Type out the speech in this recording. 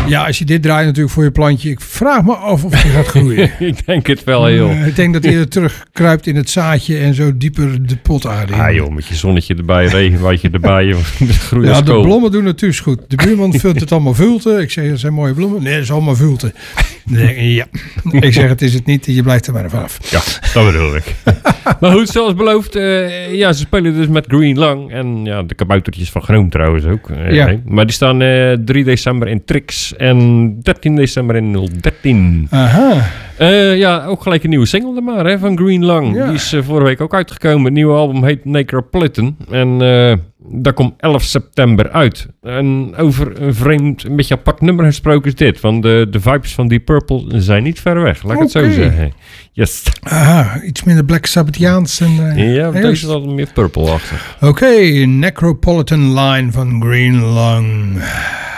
Ja, als je dit draait natuurlijk voor je plantje. Ik vraag me af of hij gaat groeien. Ik denk het wel heel. Ik denk dat hij er terugkruipt in het zaadje en zo dieper de potaarde in. Ah joh, met je zonnetje erbij, regenwoudje erbij. Groeien ja, de bloemen doen het dus goed. De buurman vindt het allemaal vulten. Ik zeg, dat zijn mooie bloemen. Nee, dat is allemaal vulten. Ja. Ik zeg, het is het niet. Je blijft er maar vanaf. Ja, dat bedoel ik. Maar goed, zoals beloofd, ze spelen dus met Green Lung. En ja, de kaboutertjes van Groen trouwens ook. Maar die staan 3 december in Trix en 13 december in 013. Aha. Ook gelijk een nieuwe single er maar, hè, van Green Lung. Ja. Die is vorige week ook uitgekomen. Het nieuwe album heet Necropolitan. En dat komt 11 september uit. En over een vreemd, een beetje apart nummer gesproken is dit. Want de vibes van Deep Purple zijn niet ver weg. Laat ik het zo zeggen. Yes. Aha, iets minder Black Sabbathiaans. Ja, deze is altijd meer Purple-achtig. Oké, Necropolitan Line van Green Lung.